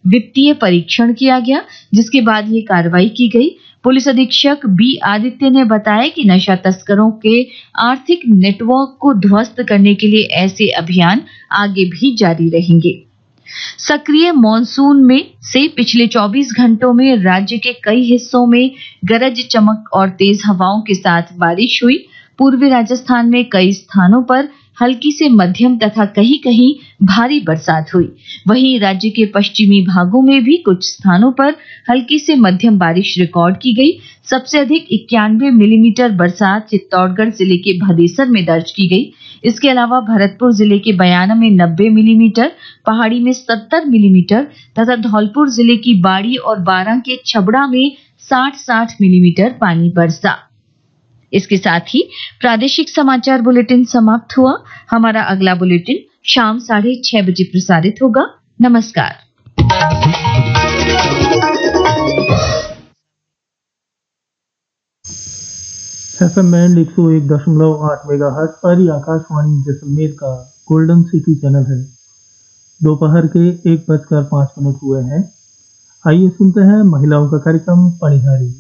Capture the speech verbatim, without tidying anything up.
वित्तीय परीक्षण किया गया, जिसके बाद ये कार्रवाई की गई। पुलिस अधीक्षक बी आदित्य ने बताया कि नशा तस्करों के आर्थिक नेटवर्क को ध्वस्त करने के लिए ऐसे अभियान आगे भी जारी रहेंगे। सक्रिय मॉनसून में से पिछले चौबीस घंटों में राज्य के कई हिस्सों में गरज चमक और तेज हवाओं के साथ बारिश हुई। पूर्वी राजस्थान में कई स्थानों पर हल्की से मध्यम तथा कहीं-कहीं भारी बरसात हुई। वहीं राज्य के पश्चिमी भागों में भी कुछ स्थानों पर हल्की से मध्यम बारिश रिकॉर्ड की गई। सबसे अधिक इक्यानवे मिलीमीटर बरसात चित्तौड़गढ़ जिले के भदेसर में दर्ज की गई। इसके अलावा भरतपुर जिले के बयाना में नब्बे मिलीमीटर, पहाड़ी में सत्तर मिलीमीटर तथा धौलपुर जिले की बाड़ी और बारां के छबड़ा में साठ साठ मिलीमीटर पानी बरसा। इसके साथ ही प्रादेशिक समाचार बुलेटिन समाप्त हुआ। हमारा अगला बुलेटिन शाम साढ़े छह बजे प्रसारित होगा। नमस्कार। एफएम बैंड एक सौ एक दशमलव आठ मेगाहर्ट्ज पर ही आकाशवाणी जैसलमेर का गोल्डन सिटी चैनल है। दोपहर के एक बजकर पांच मिनट हुए हैं। आइए सुनते हैं महिलाओं का कार्यक्रम पनिहारी।